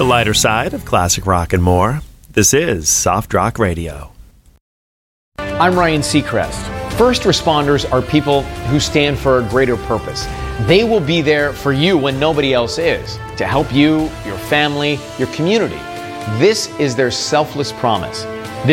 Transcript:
The lighter side of classic rock and more. This is Soft Rock Radio. I'm Ryan Seacrest. First responders are people who stand for a greater purpose. They will be there for you when nobody else is, to help you, your family, your community. This is their selfless promise.